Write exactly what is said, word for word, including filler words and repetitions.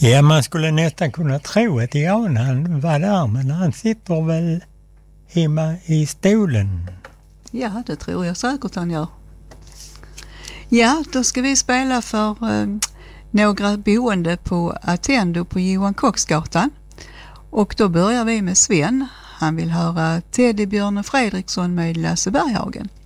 Ja, man skulle nästan kunna tro att Jan han var där, men han sitter väl hemma i stolen. Ja, det tror jag säkert han gör. Ja, då ska vi spela för eh, några boende på Attendo på Johan Kocksgatan. Och då börjar vi med Sven. Han vill höra Teddybjörn och Fredriksson med Lasse Berghagen.